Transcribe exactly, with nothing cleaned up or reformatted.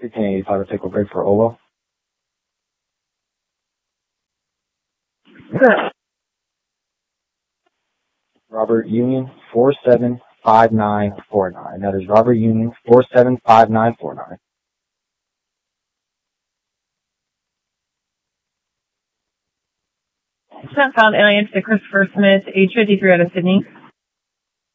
sixteen eighty-five, I'll take a break for Olo. Good. Robert Union, four seven five nine four nine. That is Robert Union, four seven five nine four nine. Found alien to Christopher Smith, age fifty-three, out of Sydney.